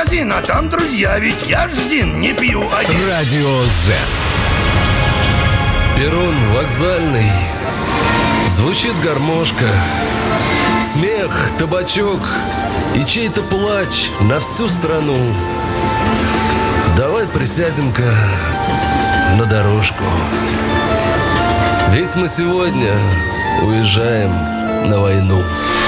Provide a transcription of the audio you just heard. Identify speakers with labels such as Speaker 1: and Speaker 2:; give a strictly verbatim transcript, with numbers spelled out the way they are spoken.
Speaker 1: магазин, а там друзья, ведь я ж Зин не пью один.
Speaker 2: Радио З.
Speaker 3: Перрон вокзальный. Звучит гармошка. Смех, табачок и чей-то плач на всю страну. Давай присядем-ка на дорожку. Ведь мы сегодня уезжаем на войну.